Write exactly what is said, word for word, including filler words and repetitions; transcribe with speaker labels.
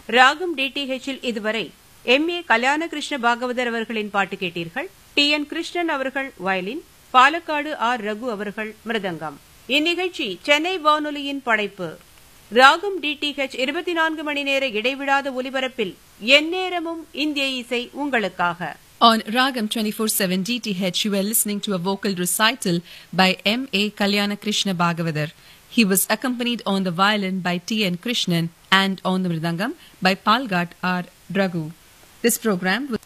Speaker 1: ராகம் டிடிஹெச்சில் இதுவரை M A கல்யாண கிருஷ்ண பாகவதர் அவர்களின் பாட்டு கேட்டீர்கள். டி என் கிருஷ்ணன் அவர்கள் வயலின், பாலக்காடு ஆர் ரகு அவர்கள் மிருதங்கம். இந்நிகழ்ச்சி சென்னை வானொலியின் படைப்பு. ராகம் டிடிஹெச் இருபத்தி நான்கு மணி நேர இடைவிடாத ஒலிபரப்பில் எந்நேரமும் இந்திய இசை உங்களுக்காக.
Speaker 2: On Ragam twenty-four seven D T H, you were listening to a vocal recital by M A Kalyana Krishna Bhagavathar. He was accompanied on the violin by T N Krishnan and on the mridangam by Palghat R. Raghu. This program was